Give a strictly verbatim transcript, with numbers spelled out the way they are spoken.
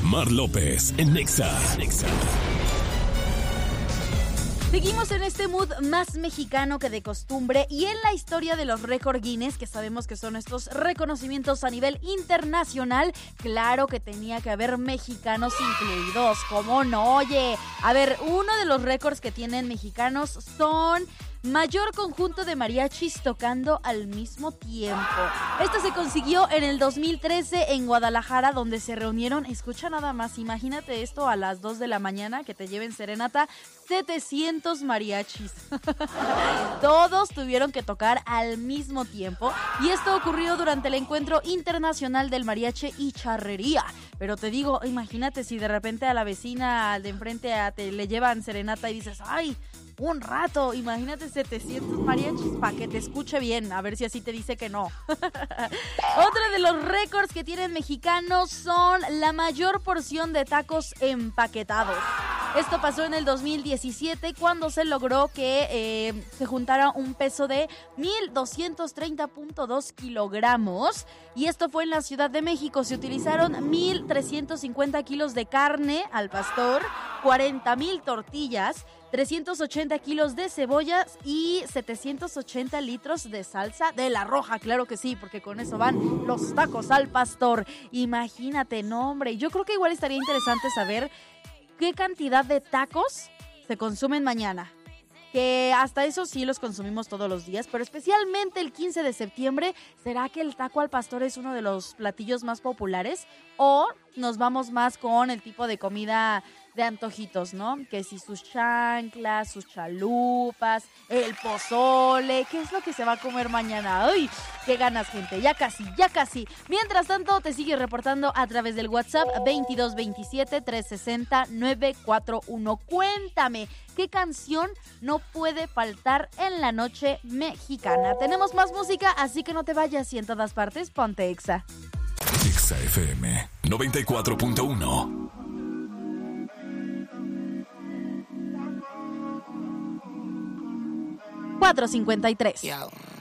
Mar López en Nexa. Nexa. Seguimos en este mood más mexicano que de costumbre y en la historia de los récord Guinness, que sabemos que son estos reconocimientos a nivel internacional. Claro que tenía que haber mexicanos incluidos, ¿cómo no? Oye, a ver, uno de los récords que tienen mexicanos son mayor conjunto de mariachis tocando al mismo tiempo. Esto se consiguió en el dos mil trece en Guadalajara, donde se reunieron, escucha nada más, imagínate esto a las dos de la mañana, que te lleven serenata, setecientos mariachis. Todos tuvieron que tocar al mismo tiempo y esto ocurrió durante el Encuentro Internacional del Mariachi y Charrería. Pero te digo, imagínate si de repente a la vecina de enfrente a, te le llevan serenata y dices, ¡ay! Un rato, imagínate setecientos mariachis para que te escuche bien, a ver si así te dice que no. Otro de los récords que tienen mexicanos son la mayor porción de tacos empaquetados. Esto pasó en el dos mil diecisiete cuando se logró que eh, se juntara un peso de mil doscientos treinta punto dos kilogramos y esto fue en la Ciudad de México. Se utilizaron mil trescientos cincuenta kilos de carne al pastor, cuarenta mil tortillas, trescientos ochenta kilos de cebollas y setecientos ochenta litros de salsa de la roja, claro que sí, porque con eso van los tacos al pastor. Imagínate, no hombre, yo creo que igual estaría interesante saber qué cantidad de tacos se consumen mañana. Que hasta eso sí los consumimos todos los días, pero especialmente el quince de septiembre, ¿será que el taco al pastor es uno de los platillos más populares? ¿O nos vamos más con el tipo de comida de antojitos, ¿no? Que si sus chanclas, sus chalupas, el pozole, ¿qué es lo que se va a comer mañana? ¡Ay! ¡Qué ganas, gente! Ya casi, ya casi. Mientras tanto, te sigue reportando a través del WhatsApp veintidós veintisiete trescientos sesenta novecientos cuarenta y uno. Cuéntame, ¿qué canción no puede faltar en la noche mexicana? Tenemos más música, así que no te vayas y en todas partes ponte Exa. Exa F M noventa y cuatro punto uno. cuatro cincuenta y tres. Yo.